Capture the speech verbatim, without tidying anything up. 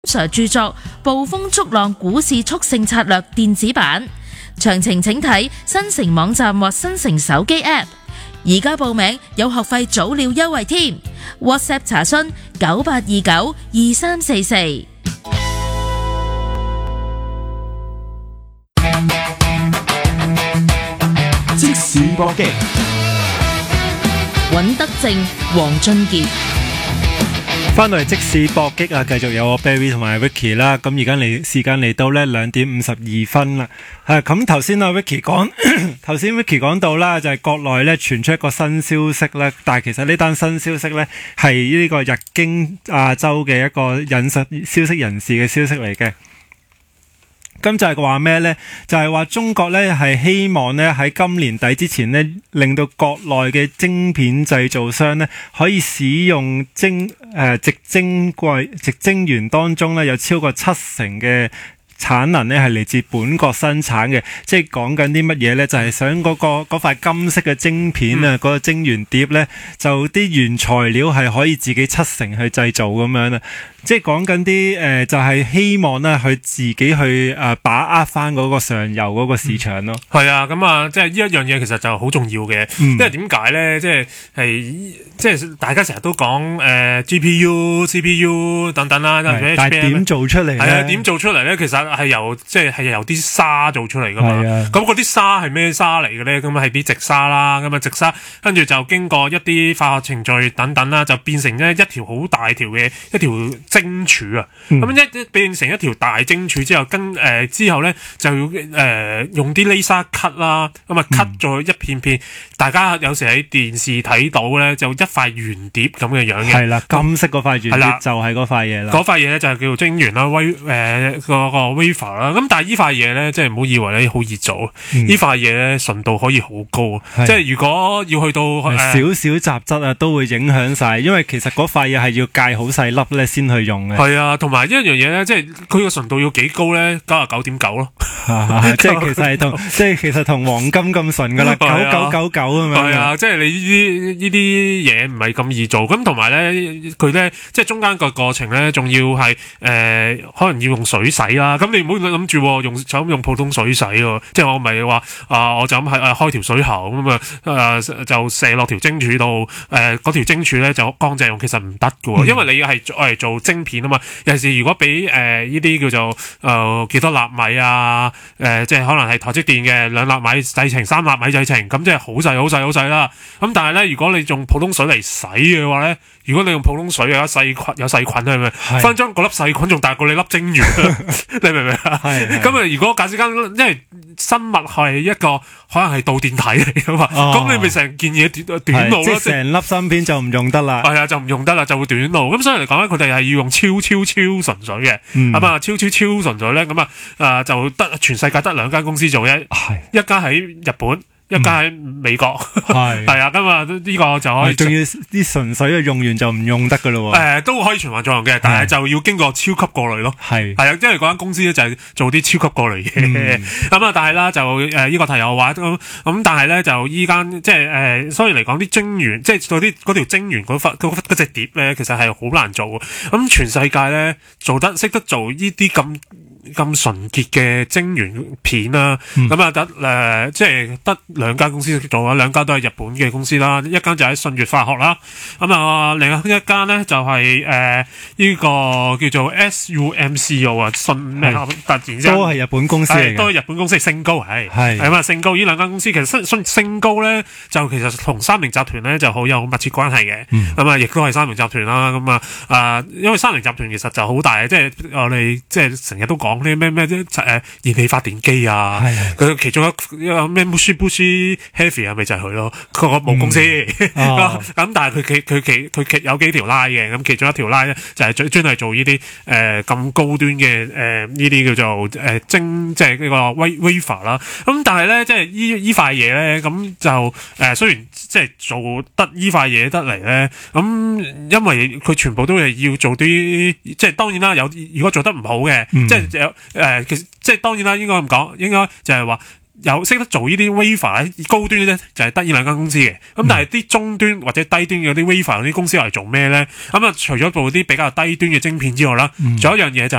Sir 著作《暴風逐浪股市速勝策略》電子版，詳情請睇新城網站或新城手機 App。而家報名有學費早鳥優惠添 ，WhatsApp 查詢九八二九二三四四。 即時搏擊， 尹德正、黃俊傑。 翻到嚟即時搏擊啊！繼續有我 Barry 同埋 Vicky 啦。咁而家嚟時間嚟到呢兩點五十二分啦。係咁頭先啊 Vicky 講，頭先 Vicky 講到啦，就係、是、國內呢傳出一個新消息呢。但係其實呢單新消息呢，係呢個日經亞洲嘅一個引述消息人士嘅消息嚟嘅。咁就係話咩呢？就係、是、話中國呢係希望呢喺今年底之前呢，令到國內嘅晶片製造商呢可以使用晶誒、呃、直晶貴直晶圓當中呢有超過七成嘅產能呢係嚟自本國生產嘅，即係講緊啲乜嘢呢？就係、是、想嗰、那個嗰塊金色嘅晶片啊，嗰、嗯、個晶圓碟呢，就啲原材料係可以自己七成去製造咁樣啦。即係講緊啲誒，就係、是、希望咧，佢自己去誒、呃、把握翻嗰個上游嗰個市場咯。 係、嗯、啊，咁啊，即係呢一樣嘢其實就好重要嘅、嗯，因為點解咧？即係係即係大家成日都講誒、呃、G P U、C P U 等等啦， 但係點做出嚟咧？ 係啊，點做出嚟咧？其實係由即係係由啲沙做出嚟噶嘛。咁嗰啲沙係咩沙嚟嘅咧？咁係啲直沙啦，咁啊直沙，跟住就經過一啲化學程序等等啦，就變成咧一條好大條嘅一條晶柱啊，咁、嗯、一變成一條大晶柱之後，跟誒、呃、之後咧就要誒、呃、用啲 laser cut 啦，咁啊 cut 咗一片片、嗯，大家有時喺電視睇到咧，就一塊圓碟咁嘅樣嘅， 係啦，金色嗰塊圓碟就係嗰塊嘢啦， 嗰塊嘢咧就係叫做晶圓啦，微誒嗰個 wafer 啦，咁但係呢塊嘢咧，即係唔好以為咧好易做，嗯、呢塊嘢咧純度可以好高，即係如果要去到誒少少雜質啊，都會影響晒，因為其實嗰塊嘢係要戒好細粒咧先去用嘅。 係啊，同埋一樣嘢咧，即係佢個純度要幾高咧？九十九點九咯， 即係其實係同即係其實同黃金咁純噶啦，九九九九咁樣。 係啊，即係你呢啲呢啲嘢唔係咁易做，咁同埋咧佢咧即係中間個過程咧，仲要係誒、呃、可能要用水洗啦。咁你唔好諗住用就咁用普通水洗喎，即係我唔係話啊，我就咁係誒開條水喉咁啊誒就射落條晶柱度，誒嗰條晶柱咧就乾淨用，其實唔得噶喎，因為你係愛嚟做晶片啊嘛。尤其是如果俾誒呢啲叫做誒幾、呃、多納米啊，誒、呃、即係可能係台積電嘅兩納米製程、三納米製程，咁即係好細好細好細啦。咁但係咧，如果你用普通水嚟洗嘅話咧，如果你用普通水有細菌有細菌係咪？分分鐘嗰粒細菌仲大過你粒晶圓，你明唔明啊？咁啊，如果假設間因為生物係一個可能係導電體嚟噶嘛，咁、哦、你咪成件嘢短短路咯， 即係成粒芯片就唔用得啦。 係啊，就唔用得啦，就會短路。咁所以嚟講咧，佢哋係要用超超超純水嘅，咁、嗯、啊超超超純水咧，咁啊誒就得全世界得兩間公司做嘅，一間喺日本。一間喺美國，係係啊，咁啊呢個就可以，仲要啲純水用完就唔用得噶咯喎。誒、 呃，都可以循環作用嘅，但係就要經過超級過濾咯。係係啊，因為嗰間公司咧就係做啲超級過濾嘅。咁、嗯、啊，但係啦，就誒呢、呃這個題外話咁咁，但係咧就依間即係誒、呃，所以嚟講啲晶圓，即係嗰啲嗰條晶圓嗰塊嗰嗰隻碟咧，其實係好難做。咁全世界咧做得識得做呢啲咁咁純潔嘅晶圓片啦，咁、嗯、啊得誒、呃，即係得兩間公司做啊，兩間都係日本嘅公司啦，一間就喺信越化學啦，咁啊另外一間咧就係誒呢個叫做 S U M C O 啊，信咩突然之間都係日本公司嚟嘅， 都係日本公司，升高係係咁啊，升高呢兩間公司其實升升升高咧就其實同三菱集團咧就好有密切關係嘅，咁啊亦都係三菱集團啦，咁啊啊因為三菱集團其實就好大嘅，即係我哋即係成日都講。講啲咩咩啲誒燃氣發電機啊，佢其中一個咩 Mitsubishi Heavy 啊，咪就係佢咯，佢個母公司。咁、嗯哦、但係佢佢佢其佢其有幾條拉嘅，咁其中一條拉咧就係專專係做呢啲誒咁高端嘅誒呢啲叫做誒晶，即係呢個 wafer 啦。咁但係咧，即係依依塊嘢咧，咁就誒、呃、雖然即係做得依塊嘢得嚟咧，咁因為佢全部都係要做啲，即係當然啦，有如果做得唔好嘅、嗯，即係。誒、呃，其實即係當然啦，應該咁講，應該就係話有識得做呢啲 wafer 高端咧，就係得呢兩間公司嘅。咁但係啲中端或者低端嘅啲 wafer 嗰啲公司嚟做咩咧？咁啊，除咗做啲比較低端嘅晶片之外啦，仲、嗯、有一樣嘢就